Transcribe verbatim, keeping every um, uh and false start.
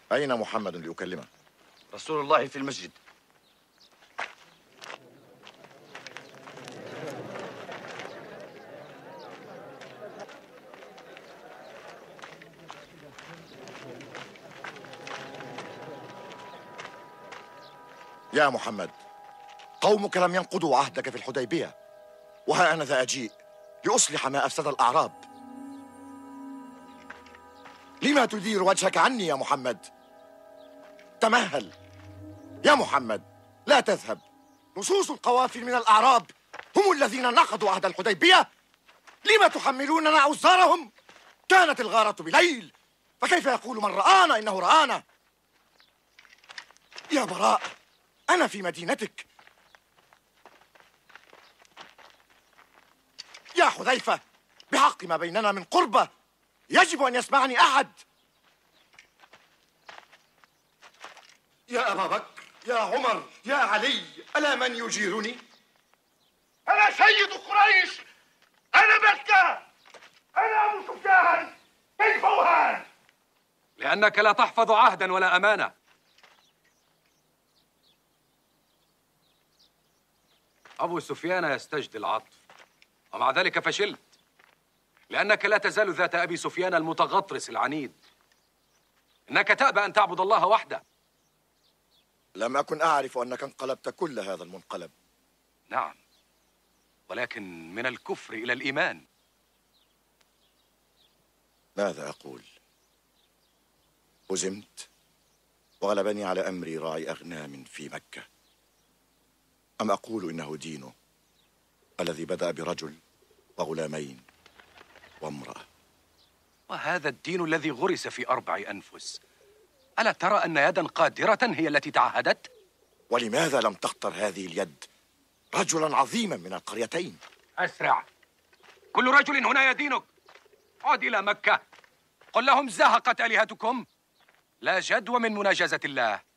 أين محمد لأكلمه؟ رسول الله في المسجد. يا محمد، قومك لم ينقضوا عهدك في الحديبية، وها أنا ذا أجيء لأصلح ما أفسد الأعراب. لما تدير وجهك عني يا محمد؟ تمهل يا محمد، لا تذهب. نصوص القوافل من الأعراب هم الذين نقضوا عهد الحديبية. لما تحملوننا أوزارهم؟ كانت الغارة بليل، فكيف يقول من رآنا إنه رآنا؟ يا براء، أنا في مدينتك. يا حذيفة، بحق ما بيننا من قربة يجب أن يسمعني أحد. يا أبا بكر، يا عمر، يا علي، ألا من يجيرني؟ أنا سيد قريش، أنا مكة، أنا أبو سفيان. كيف أهان؟ لأنك لا تحفظ عهدا ولا أمانة. أبو سفيان يستجدي العطف، ومع ذلك فشلت، لأنك لا تزال ذات أبي سفيان المتغطرس العنيد. إنك تأبى أن تعبد الله وحده. لم أكن أعرف أنك انقلبت كل هذا المنقلب. نعم، ولكن من الكفر إلى الإيمان. ماذا أقول؟ هزمت وغلبني على أمري راعي أغنام في مكة، أم أقول إنه دينه الذي بدأ برجل وغلامين وامرأة؟ وهذا الدين الذي غرس في أربع أنفس، ألا ترى أن يدا قادرة هي التي تعهدت؟ ولماذا لم تختر هذه اليد رجلا عظيما من القريتين؟ أسرع، كل رجل هنا يدينك. عد إلى مكة، قل لهم زهقت آلهتكم، لا جدوى من مناجزة الله.